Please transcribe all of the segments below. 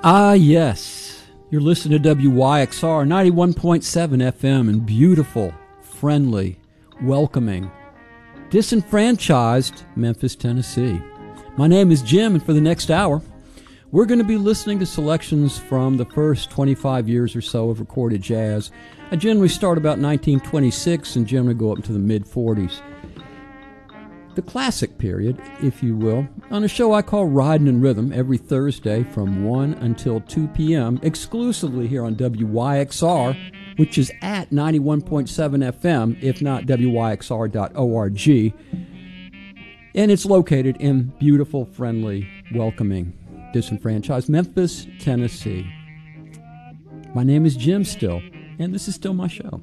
Ah, yes. You're listening to WYXR 91.7 FM in beautiful, friendly, welcoming, disenfranchised Memphis, Tennessee. My name is Jim, and for the next hour, we're going to be listening to selections from the first 25 years or so of recorded jazz. I generally start about 1926 and generally go up into the mid-40s. The classic period, if you will, on a show I call Riding in Rhythm every Thursday from 1 until 2 p.m., exclusively here on WYXR, which is at 91.7 FM, if not WYXR.org. And it's located in beautiful, friendly, welcoming, disenfranchised Memphis, Tennessee. My name is Jim still, and this is still my show.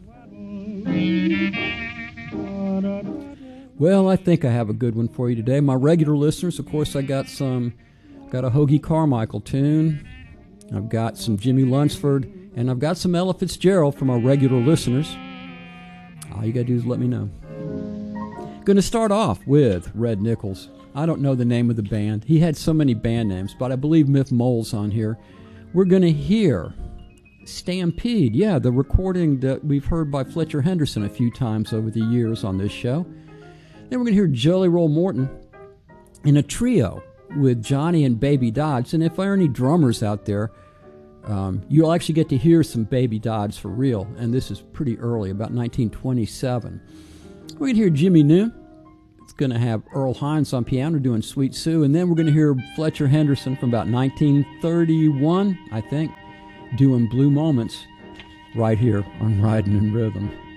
Well, I think I have a good one for you today. My regular listeners, of course, I got a Hoagie Carmichael tune. I've got some Jimmy Lunsford, and I've got some Ella Fitzgerald from our regular listeners. All you got to do is let me know. Going to start off with Red Nichols. I don't know the name of the band. He had so many band names, but I believe Miff Mole's on here. We're going to hear Stampede. Yeah, the recording that we've heard by Fletcher Henderson a few times over the years on this show. Then we're going to hear Jelly Roll Morton in a trio with Johnny and Baby Dodds. And if there are any drummers out there, you'll actually get to hear some Baby Dodds for real. And this is pretty early, about 1927. We're going to hear Jimmy New. It's going to have Earl Hines on piano doing Sweet Sue. And then we're going to hear Fletcher Henderson from about 1931, I think, doing Blue Moments right here on Riding in Rhythm.